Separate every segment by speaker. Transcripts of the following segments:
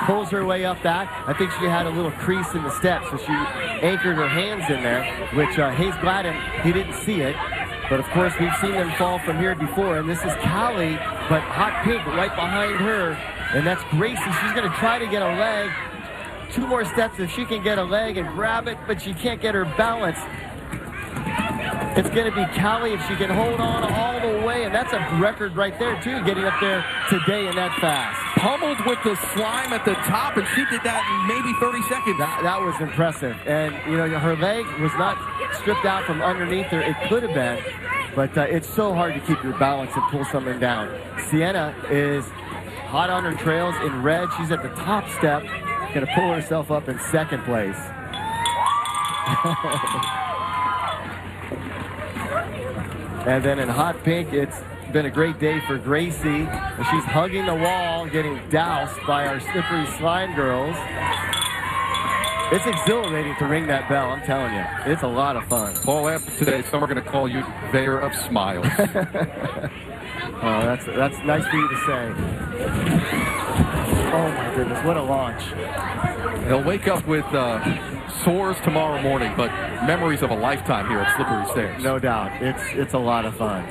Speaker 1: pulls her way up that. I think she had a little crease in the steps, so she anchored her hands in there, which Hayes Gladden, he didn't see it. But, of course, we've seen them fall from here before. And this is Callie, but Hot Pink right behind her. And that's Gracie. She's going to try to get a leg. 2 more steps if she can get a leg and grab it, but she can't get her balance. It's going to be Callie if she can hold on all the way. And that's a record right there, too, getting up there today in that fast.
Speaker 2: Pummeled with the slime at the top, and she did that in maybe 30 seconds.
Speaker 1: That was impressive. And, you know, her leg was not stripped out from underneath her. It could have been, but it's so hard to keep your balance and pull something down. Sienna is hot on her trails in red. She's at the top step. Going to pull herself up in second place. And then in hot pink, it's been a great day for Gracie. She's hugging the wall, getting doused by our slippery slime girls. It's exhilarating to ring that bell, I'm telling you. It's a lot of fun.
Speaker 2: Paul, after today, some are going to call you Mayor of Smiles.
Speaker 1: Oh, that's nice for you to say. Oh, my goodness, what a launch.
Speaker 2: He'll wake up with sores tomorrow morning, but memories of a lifetime here at Slippery Stairs.
Speaker 1: No doubt. It's a lot of fun.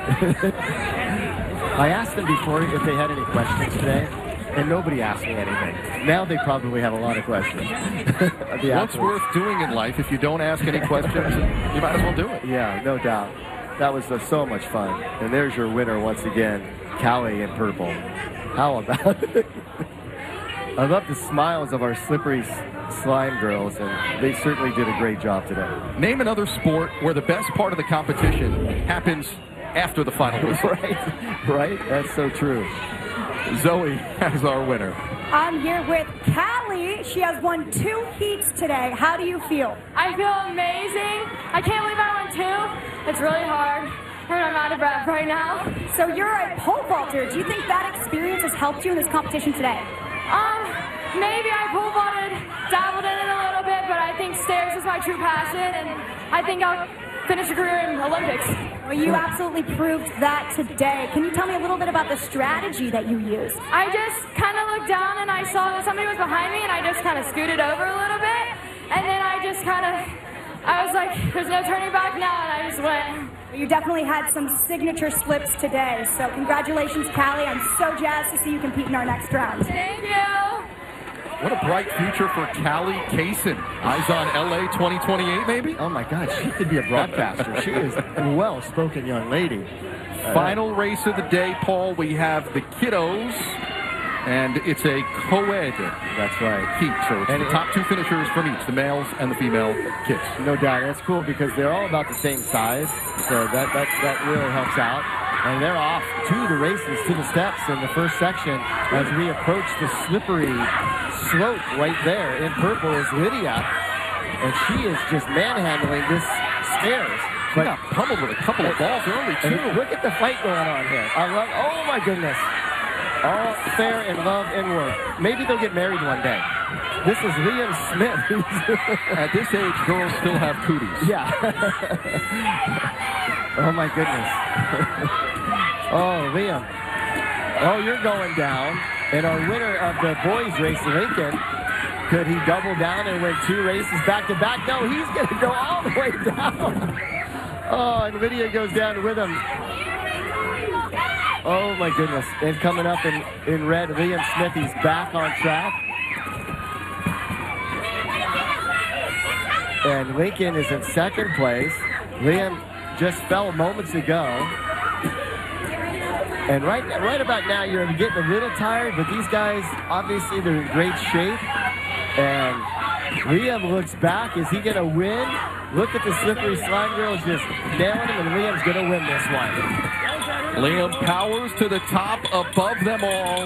Speaker 1: I asked them before if they had any questions today, and nobody asked me anything. Now they probably have a lot of questions.
Speaker 2: What's worth doing in life if you don't ask any questions? You might as well do it.
Speaker 1: Yeah, no doubt. That was so much fun. And there's your winner once again, Callie in purple. How about it? I love the smiles of our slippery slime girls, and they certainly did a great job today.
Speaker 2: Name another sport where the best part of the competition happens after the final whistle.
Speaker 1: Right? That's so true.
Speaker 2: Zoe has our winner.
Speaker 3: I'm here with Callie. She has won 2 heats today. How do you feel?
Speaker 4: I feel amazing. I can't believe I won 2. It's really hard, and I'm out of breath right now.
Speaker 3: So you're a pole vaulter. Do you think that experience has helped you in this competition today?
Speaker 4: Maybe I pole vaulted, dabbled in it a little bit, but I think stairs is my true passion, and I think I'll finish a career in Olympics.
Speaker 3: Well, you absolutely proved that today. Can you tell me a little bit about the strategy that you used?
Speaker 4: I just kind of looked down and I saw that somebody was behind me, and I just kind of scooted over a little bit, and then I was like, there's no turning back now, and I just went.
Speaker 3: You definitely had some signature slips today, so congratulations, Callie. I'm so jazzed to see you compete in our next round.
Speaker 4: Thank you.
Speaker 2: What a bright future for Callie Kaysen. Eyes on LA 2028, maybe?
Speaker 1: Oh, my God. She could be a broadcaster. She is a well-spoken young lady.
Speaker 2: Final race of the day, Paul. We have the kiddos, and it's a co-ed.
Speaker 1: That's right.
Speaker 2: Heat. So it's the top 2 finishers from each, the males and the female kids.
Speaker 1: No doubt. That's cool because they're all about the same size, so that really helps out. And they're off to the races, to the steps in the first section as we approach the slippery slope right there. In purple is Lydia, and she is just manhandling this stairs.
Speaker 2: But got pummeled with a couple of balls early, too.
Speaker 1: Look at the fight going on here. Oh, my goodness. All fair in love and work. Maybe they'll get married one day. This is Liam Smith.
Speaker 2: At this age, girls still have cooties.
Speaker 1: Yeah. Oh, my goodness. Oh, Liam. Oh, you're going down. And our winner of the boys race, Lincoln, could he double down and win 2 races back-to-back? No, he's going to go all the way down. Oh, and Lydia goes down with him. Oh, my goodness. And coming up in red, Liam Smith, he's back on track. And Lincoln is in second place. Liam just fell moments ago. And right about now, you're getting a little tired, but these guys, obviously, they're in great shape. And Liam looks back. Is he going to win? Look at the slippery slime girls just nailing him, and Liam's going to win this one.
Speaker 2: Liam powers to the top above them all.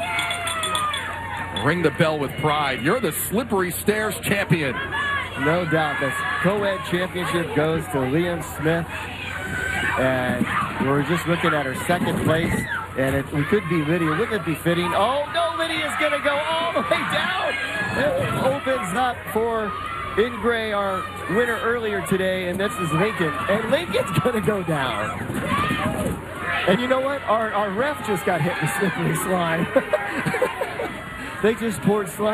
Speaker 2: Ring the bell with pride. You're the Slippery Stairs champion.
Speaker 1: No doubt. This co-ed championship goes to Liam Smith. And we're just looking at her second place. And it could be Lydia. Wouldn't it be fitting? Oh, no, Lydia's going to go all the way down. It opens up for in gray, our winner earlier today. And this is Lincoln. And Lincoln's going to go down. And you know what? Our ref just got hit with slippery slime. They just poured slime.